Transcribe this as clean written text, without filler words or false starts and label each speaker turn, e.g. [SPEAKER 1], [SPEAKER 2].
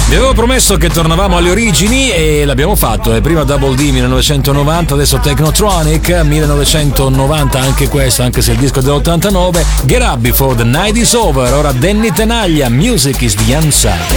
[SPEAKER 1] Vi avevo promesso che tornavamo alle origini e l'abbiamo fatto. Prima Double D 1990, adesso Technotronic 1990, anche questo, anche se il disco è dell'89. Get Up Before the Night is Over. Ora Danny Tenaglia, Music is the Answer.